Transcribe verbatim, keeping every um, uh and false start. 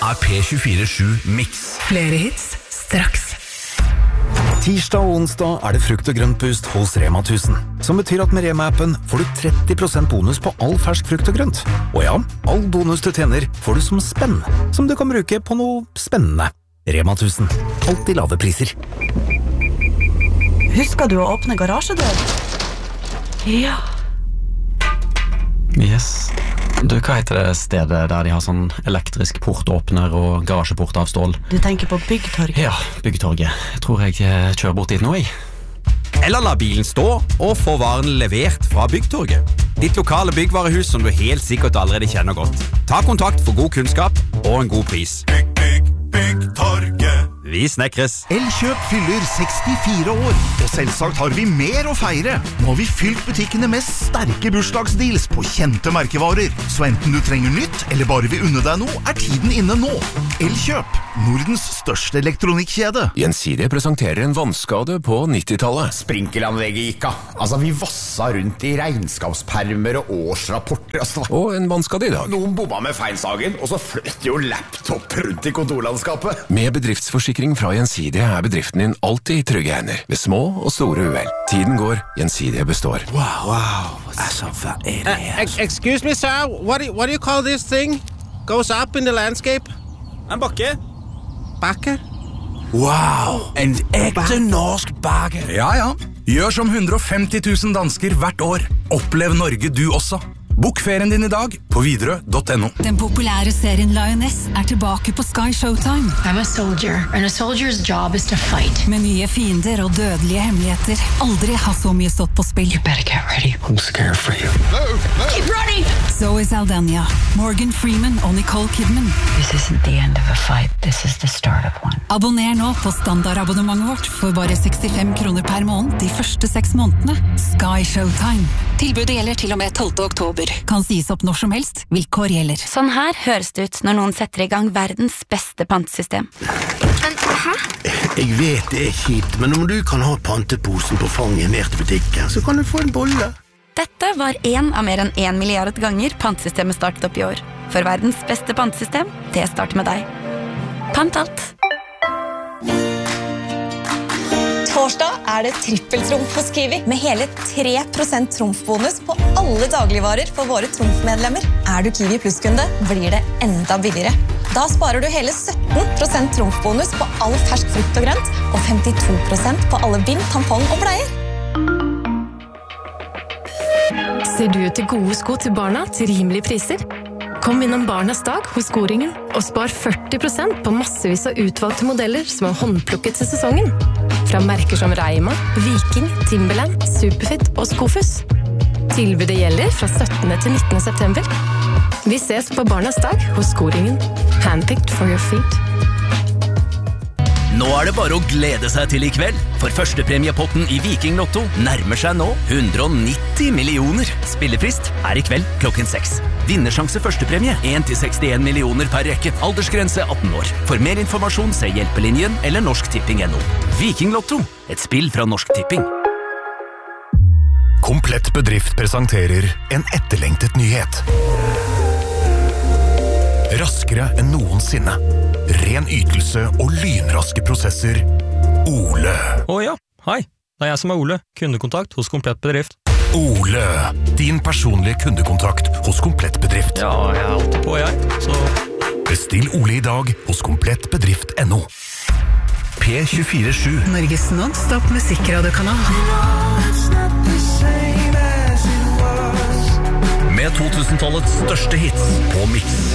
er P tjuefire sju Mix. Flere hits straks. Tirsdag og onsdag er det frukt og grønt boost hos Rema tusen, som betyr at med Rema-appen får du tretti prosent bonus på all fersk frukt og grønt. Og ja, all bonus du tjener får du som spenn, som du kan bruke på noe spennende. Rema tusen, alltid lave priser. Husker du å åpne garasjedør? Ja. Yes. Du, hva heter det stedet der de har sånn elektrisk portåpner og garasjeport av stål? Du tenker på Byggtorget? Ja, Byggtorget. Jeg tror jeg kjører bort dit nå, jeg. Eller la bilen stå og få varen levert fra Byggtorget. Ditt lokale byggvarehus som du helt sikkert allerede kjenner godt. Ta kontakt for god kunnskap og en god pris. Bygg, bygg, Byggtorget. Vi snekres. Elkjøp fyller sekstifire år, og selvsagt har vi mer å feire. Nå har vi fylt butikkene med sterke bursdagsdeals på kjente merkevarer. Så enten du trenger nytt, eller bare vil unne deg noe, er tiden inne nå. Elkjøp, Nordens største elektronikkjede. Gjensidige presenterer en vannskade på nittitallet. Sprinkelanlegget gikk av. Altså, vi vassa rundt i regnskapspermer og årsrapporter. Altså. Og en vannskade i dag. Noen bomba med feilsagen, og så fløtt jo laptop rundt i kontorlandskapet. Med bedriftsforsikring fra Gjensidige er bedriften din alltid i trygge hender, ved små og store uhell. Tiden går, Gjensidige består. Wow, wow. Altså, hva er det her? Uh, excuse me, sir. What do, what do you call this thing? Goes up in the landscape? En bakke. Bakke? Wow, en ekte norsk bakke. Ja, ja. Gjør som hundre og femti tusen dansker hvert år. Opplev Norge du også. Bok ferien din i dag på Widerøe punktum no. Den populære serien Lioness er tilbake på Sky Showtime. I'm a soldier, and a soldier's job is to fight. Med nye fiender og dødelige hemmeligheter. Aldri har så mye stått på spill. You better get ready. I'm scared for you. Move, move. Keep running! Zoe Saldana, Morgan Freeman og Nicole Kidman. This isn't the end of a fight. This is the start of one. Abonner nå på standardabonnementet vårt for bare sekstifem kroner per måned de første seks månedene. Sky Showtime. Tilbudet gjelder til og med tolvte oktober. Kan sies opp når som helst. Vilkår gjelder. Sånn her høres det ut når noen setter i gang verdens beste pantesystem. Men, hæ? Jeg vet det er kjipt, men om du kan ha panteposen på fanget ned til butikken, så kan du få en bolle. Dette var en av mer enn en milliard ganger pantesystemet startet opp i år. For verdens beste pantesystem, det starter med deg. Pant alt. Torsdag er det trippeltrumf hos Kiwi, med hele tre prosent trumfbonus på alle dagligvarer for våre trumfmedlemmer. Er du Kiwi Plus-kunde, blir det enda billigere. Da sparer du hele sytten prosent trumfbonus på all fersk frukt og grønt, og femtito prosent på alle bind, tampong og bleier. Ser du etter gode sko til barna til rimelige priser? Kom innom Barnas dag hos Skoringen og spar førti prosent på massevis av utvalgte modeller som er håndplukket til sesongen. Fra merker som Reima, Viking, Timberland, Superfit og Skofus. Tilbudet gjelder fra syttende til nittende september. Vi ses på Barnas dag hos Skoringen. Handpicked for your feet. Nå er det bare å glede seg til i kveld, for førstepremiepotten i Viking Lotto nærmer seg nå hundre og nitti millioner. Spillefrist er i kveld klokken seks. Vinnersjanse førstepremie en til sekstien millioner per rekke. Aldersgrense atten år. For mer informasjon se Hjelpelinjen eller Norsk Tipping punktum no. Viking Lotto, et spill fra Norsk Tipping. Komplett bedrift presenterer en etterlengtet nyhet. Raskere enn noensinne. Ren ytelse og lynraske prosesser. Ole. Å ja, hei. Det er jeg som er Ole. Kundekontakt hos Komplett Bedrift. Ole. Din personlige kundekontakt hos Komplett Bedrift. Ja, jeg er alltid på, jeg. Så... Bestill Ole i dag hos komplett bedrift punktum no. P tjuefire sju. Norges non-stop musikkradiokanal. Med to tusen-tallets største hits på Mix.